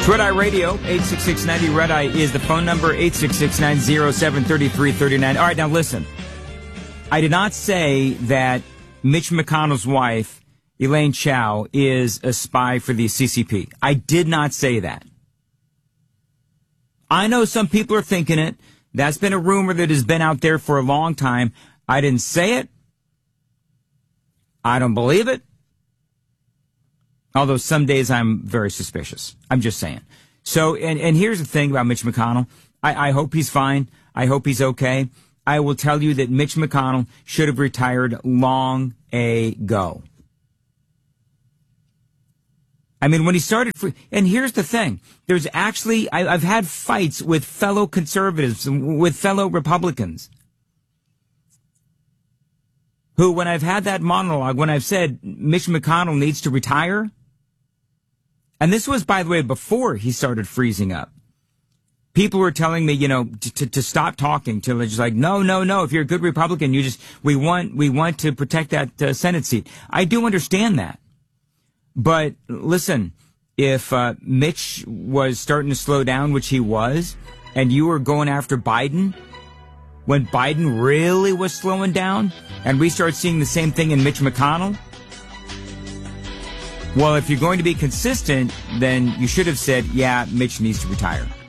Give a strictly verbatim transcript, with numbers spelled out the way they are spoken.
Red Eye Radio, eight six six ninety Red Eye is the phone number, eight six six nine zero seven three three three nine. All right, now listen. I did not say that Mitch McConnell's wife, Elaine Chao, is a spy for the C C P. I did not say that. I know some people are thinking it. That's been a rumor that has been out there for a long time. I didn't say it. I don't believe it. Although some days I'm very suspicious. I'm just saying. So, and, and here's the thing about Mitch McConnell. I, I hope he's fine. I hope he's okay. I will tell you that Mitch McConnell should have retired long ago. I mean, when he started, and here's the thing. There's actually, I, I've had fights with fellow conservatives, with fellow Republicans, who, when I've had that monologue, when I've said Mitch McConnell needs to retire, and this was, by the way, before he started freezing up. People were telling me, you know, to, to, to stop talking, to just like, no, no, no. If you're a good Republican, you just, we want, we want to protect that uh, Senate seat. I do understand that. But listen, if uh, Mitch was starting to slow down, which he was, and you were going after Biden, when Biden really was slowing down, and we start seeing the same thing in Mitch McConnell, well, if you're going to be consistent, then you should have said, yeah, Mitch needs to retire.